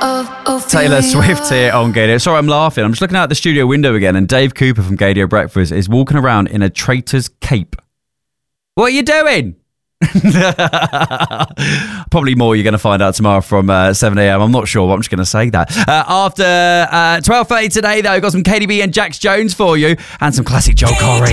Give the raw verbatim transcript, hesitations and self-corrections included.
Taylor Swift here on Gadio. Sorry, I'm laughing. I'm just looking out the studio window again, and Dave Cooper from Gadio Breakfast is walking around in a traitor's cape. What are you doing? Probably more you're going to find out tomorrow from uh, seven a.m. I'm not sure, but I'm just going to say that. Uh, after uh, twelve thirty today, though, we've got some K D B and Jax Jones for you, and some classic Joel Corey.